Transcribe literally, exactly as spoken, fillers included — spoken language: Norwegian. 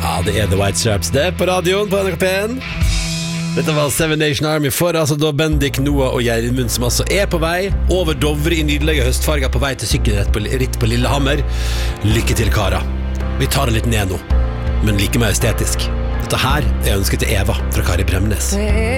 Ja, det er The White Stripes det på radioen på N R K P1. Dette var Seven Nation Army for altså da Bendik, Noah og Gjermund som altså er på vei over Dovre i nydelige høstfarger på vei til sykkelritt på, ritt på Lillehammer. Lykke til, Kara. Vi tar det litt ned nå, men like mer estetisk. Dette her er ønsket til Eva fra Kari Bremnes.